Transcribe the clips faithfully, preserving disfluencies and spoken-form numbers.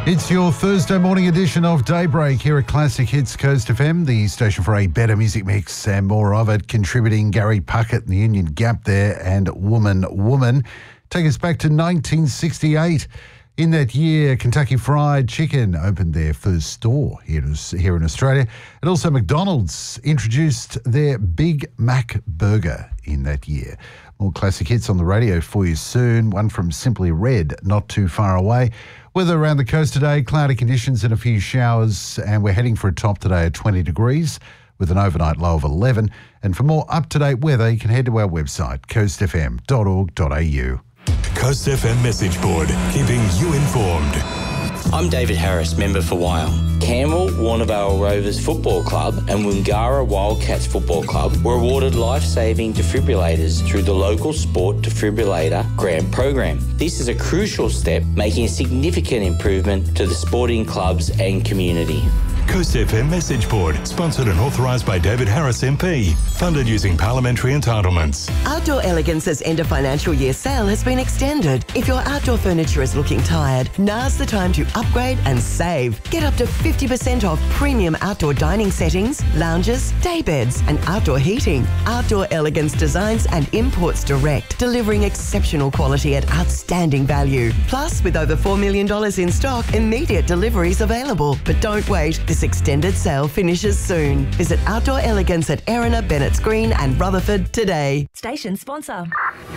It's your Thursday morning edition of Daybreak here at Classic Hits Coast F M, the station for a better music mix and more of it. Contributing Gary Puckett and the Union Gap there and Woman Woman. Take us back to nineteen sixty-eight. In that year, Kentucky Fried Chicken opened their first store here, here in Australia. And also McDonald's introduced their Big Mac Burger in that year. More classic hits on the radio for you soon. One from Simply Red, Not Too Far Away. Weather around the coast today, cloudy conditions and a few showers, and we're heading for a top today at twenty degrees with an overnight low of eleven. And for more up-to-date weather, you can head to our website, coast f m dot org dot a u. Coast F M message board, keeping you informed. I'm David Harris, member for Wyong. Campbell Warrnambool Rovers Football Club and Wingara Wildcats Football Club were awarded life-saving defibrillators through the local Sport Defibrillator Grant Program. This is a crucial step, making a significant improvement to the sporting clubs and community. Coast F M message board, sponsored and authorised by David Harris M P, funded using parliamentary entitlements. Outdoor Elegance's end of financial year sale has been extended. If your outdoor furniture is looking tired, now's the time to upgrade and save. Get up to fifty percent off premium outdoor dining settings, lounges, day beds and outdoor heating. Outdoor Elegance designs and imports direct, delivering exceptional quality at outstanding value. Plus, with over four million dollars in stock, immediate deliveries available. But don't wait. This extended sale finishes soon. Visit Outdoor Elegance at Erina, Bennett's Green and Rutherford today. Station sponsor.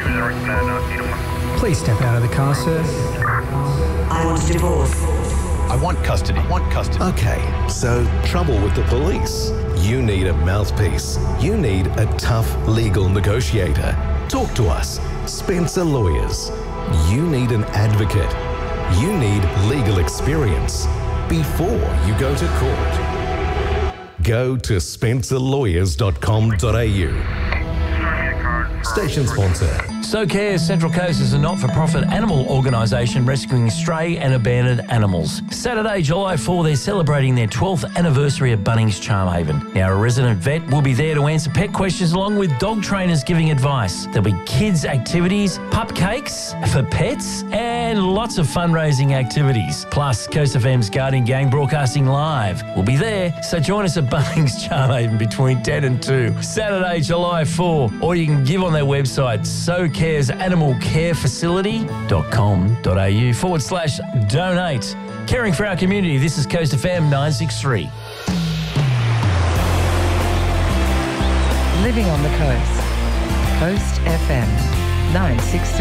Please step out of the car, sir. I want a divorce. I want custody. I want custody. Okay, so trouble with the police. You need a mouthpiece. You need a tough legal negotiator. Talk to us. Spencer Lawyers. You need an advocate. You need legal experience before you go to court. Go to spencer lawyers dot com dot a u. Station sponsor. SoCare Central Coast is a not-for-profit animal organisation rescuing stray and abandoned animals. Saturday, July fourth, they're celebrating their twelfth anniversary at Bunnings Charmhaven. Now, a resident vet will be there to answer pet questions along with dog trainers giving advice. There'll be kids' activities, pup cakes for pets, and lots of fundraising activities. Plus, Coast F M's Guardian Gang broadcasting live. We'll be there, so join us at Bunnings Charmhaven between ten and two. Saturday, July fourth, or you can give on their website, SoCare's Animal Care Facility dot com dot a u forward slash donate. Caring for our community, this is Coast F M nine sixty-three. Living on the coast. Coast F M nine sixty-three.